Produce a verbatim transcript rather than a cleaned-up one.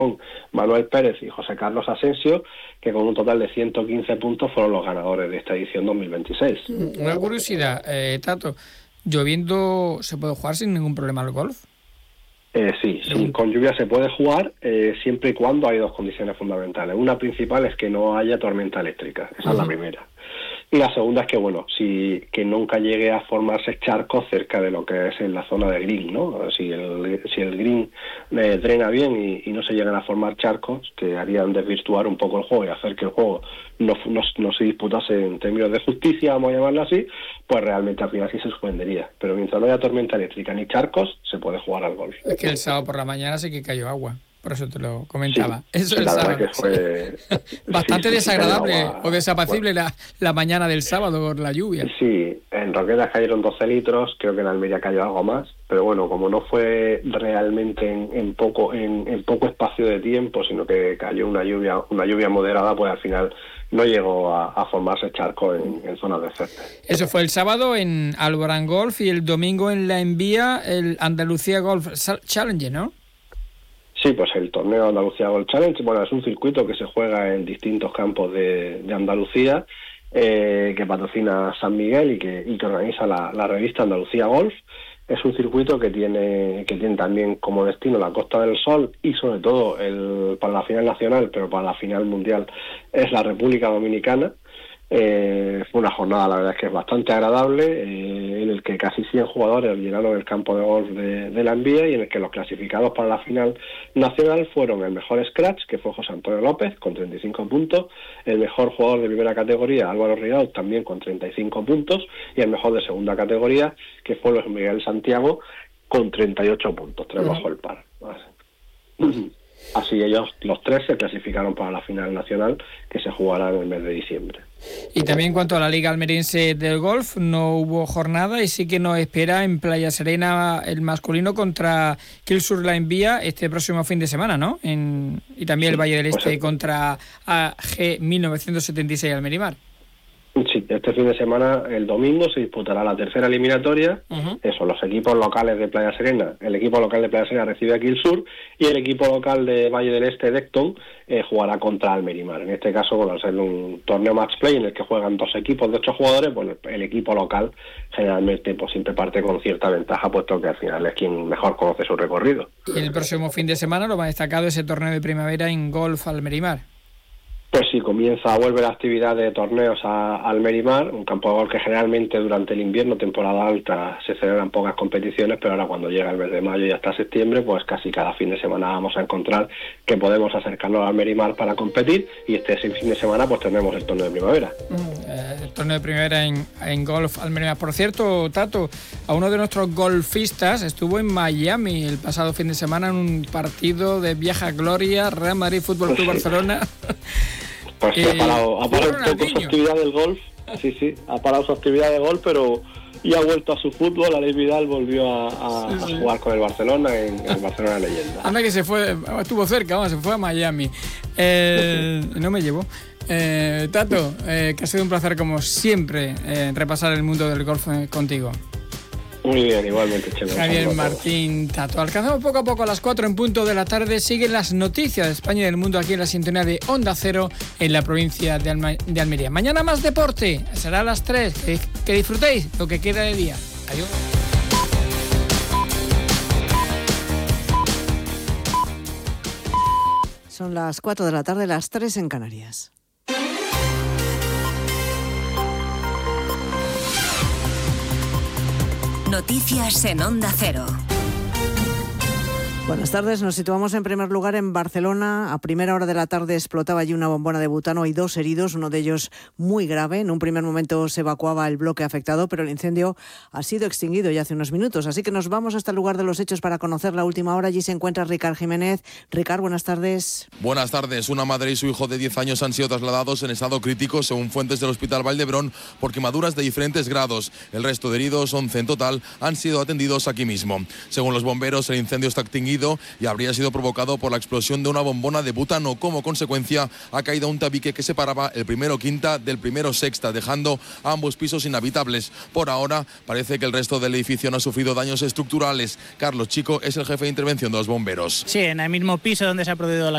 Manuel Pérez y José Carlos Asensio, que con un total de ciento quince puntos fueron los ganadores de esta edición dos mil veintiséis. Una curiosidad, eh, Tato, ¿lloviendo se puede jugar sin ningún problema al golf? Eh, sí, sí, con lluvia se puede jugar eh, siempre y cuando hay dos condiciones fundamentales. Una principal es que no haya tormenta eléctrica, esa uh-huh. es la primera. Y la segunda es que, bueno, si que nunca llegue a formarse charcos cerca de lo que es en la zona de green, ¿no? Si el, si el green eh, drena bien y, y no se llegan a formar charcos que harían desvirtuar un poco el juego y hacer que el juego no, no, no se disputase en términos de justicia, vamos a llamarlo así, pues realmente al final sí se suspendería. Pero mientras no haya tormenta eléctrica ni charcos, se puede jugar al golf. Es que el sábado por la mañana sí que cayó agua. Por eso te lo comentaba. Sí, eso sí, es la sábado. verdad que fue bastante sí, sí, desagradable sí, agua, o desapacible bueno. la, la mañana del sábado por la lluvia. Sí, en Roquetas cayeron doce litros, creo que en Almería cayó algo más, pero bueno, como no fue realmente en, en poco en, en poco espacio de tiempo, sino que cayó una lluvia una lluvia moderada, pues al final no llegó a, a formarse charco en, en zonas de césped. Eso fue el sábado en Alborán Golf y el domingo en La Envía, el Andalucía Golf Challenge, ¿no? Sí, pues el torneo Andalucía Golf Challenge, bueno, es un circuito que se juega en distintos campos de, de Andalucía, eh, que patrocina San Miguel y que, y que organiza la, la revista Andalucía Golf. Es un circuito que tiene que tiene también como destino la Costa del Sol y sobre todo el, para la final nacional, pero para la final mundial es la República Dominicana. Eh, fue una jornada, la verdad es que es bastante agradable, eh, en el que casi cien jugadores llenaron el campo de golf de, de La Envía y en el que los clasificados para la final nacional fueron el mejor scratch, que fue José Antonio López, con treinta y cinco puntos, el mejor jugador de primera categoría, Álvaro Rigaud, también con treinta y cinco puntos, y el mejor de segunda categoría, que fue Luis Miguel Santiago, con treinta y ocho puntos, tres bajo el par. Así ellos, los tres, se clasificaron para la final nacional, que se jugará en el mes de diciembre. Y también en cuanto a la Liga Almeriense del Golf, no hubo jornada y sí que nos espera en Playa Serena el masculino contra Kilsur La Envía este próximo fin de semana, ¿no? En, y también sí, el Valle del Este pues, contra A G mil novecientos setenta y seis Almerimar. Sí, este fin de semana, el domingo, se disputará la tercera eliminatoria. Uh-huh. Eso, los equipos locales de Playa Serena. El equipo local de Playa Serena recibe a Kilsur y el equipo local de Valle del Este, Decton, eh, jugará contra Almerimar. En este caso, bueno, al ser un torneo match play en el que juegan dos equipos de ocho jugadores, bueno, el equipo local generalmente pues siempre parte con cierta ventaja, puesto que al final es quien mejor conoce su recorrido. Y el próximo fin de semana lo más destacado es ese torneo de primavera en golf Almerimar. Pues sí, comienza, vuelve la actividad de torneos a, a Almerimar, un campo de golf que generalmente durante el invierno, temporada alta, se celebran pocas competiciones, pero ahora cuando llega el mes de mayo y hasta septiembre, pues casi cada fin de semana vamos a encontrar que podemos acercarnos a Almerimar para competir, y este fin de semana pues tenemos el torneo de primavera. Mm, eh, el torneo de primavera en, en golf Almerimar. Por cierto, Tato, a uno de nuestros golfistas estuvo en Miami el pasado fin de semana en un partido de vieja gloria, Real Madrid Fútbol Club Pues sí. Barcelona. Pues sí, eh, ha parado, ha parado un poco su actividad del golf, sí, sí, ha parado su actividad de golf, pero y ha vuelto a su fútbol. Alex Vidal volvió a, a, sí, sí. a jugar con el Barcelona en, en el Barcelona Leyenda. Anda que se fue, estuvo cerca, vamos, se fue a Miami. Eh, no me llevó. Eh, Tato, eh, que ha sido un placer como siempre eh, repasar el mundo del golf contigo. Muy bien, igualmente, Chelo. Javier Martín Tato. Alcanzamos poco a poco a las cuatro en punto de la tarde. Siguen las noticias de España y del mundo aquí en la sintonía de Onda Cero en la provincia de, Alma, de Almería. Mañana más deporte. Será a las tres. Que, que disfrutéis lo que queda de día. Adiós. Son las cuatro de la tarde, las tres en Canarias. Noticias en Onda Cero. Buenas tardes, nos situamos en primer lugar en Barcelona. A primera hora de la tarde explotaba allí una bombona de butano y dos heridos, uno de ellos muy grave. En un primer momento se evacuaba el bloque afectado, pero el incendio ha sido extinguido ya hace unos minutos. Así que nos vamos hasta el lugar de los hechos para conocer la última hora. Allí se encuentra Ricard Jiménez. Ricard, buenas tardes. Buenas tardes. Una madre y su hijo de diez años han sido trasladados en estado crítico, según fuentes del Hospital Valdebrón, por quemaduras de diferentes grados. El resto de heridos, once en total, han sido atendidos aquí mismo. Según los bomberos, el incendio está extinguido y habría sido provocado por la explosión de una bombona de butano. Como consecuencia, ha caído un tabique que separaba el primero quinta del primero sexta, dejando a ambos pisos inhabitables. Por ahora, parece que el resto del edificio no ha sufrido daños estructurales. Carlos Chico es el jefe de intervención de los bomberos. Sí, en el mismo piso donde se ha producido la